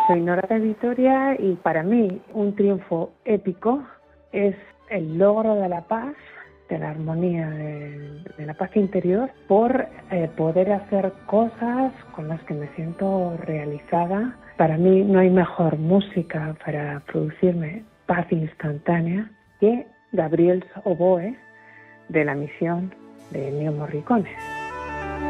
Soy Nora de Vitoria y para mí un triunfo épico es el logro de la paz, de la armonía, de la paz interior, por poder hacer cosas con las que me siento realizada. Para mí no hay mejor música para producirme paz instantánea que Gabriel Oboe de la misión de Ennio Morricone.